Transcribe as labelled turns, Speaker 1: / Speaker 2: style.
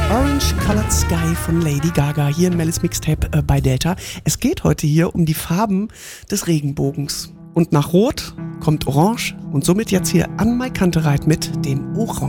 Speaker 1: Orange Colored Sky von Lady Gaga hier in Mellis Mixtape bei Delta. Es geht heute hier um die Farben des Regenbogens. Und nach Rot kommt Orange und somit jetzt hier an Mike Kantereit mit dem Orange.